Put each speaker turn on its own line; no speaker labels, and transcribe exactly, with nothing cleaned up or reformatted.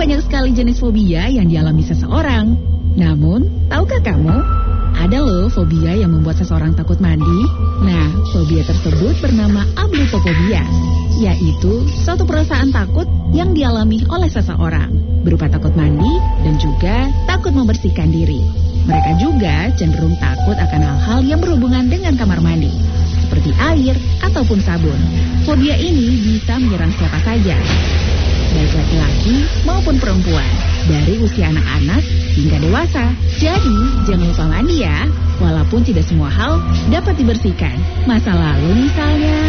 banyak sekali jenis fobia yang dialami seseorang. Namun, tahukah kamu, ada loh fobia yang membuat seseorang takut mandi? Nah, fobia tersebut bernama ablutophobia, yaitu suatu perasaan takut yang dialami oleh seseorang, berupa takut mandi dan juga takut membersihkan diri. Mereka juga cenderung takut akan hal-hal yang berhubungan dengan kamar mandi, seperti air ataupun sabun. Fobia ini bisa menyerang siapa saja, baik laki-laki maupun perempuan, dari usia anak-anak hingga dewasa. Jadi, jangan lupa mandi ya, walaupun tidak semua hal dapat dibersihkan. Masa lalu misalnya.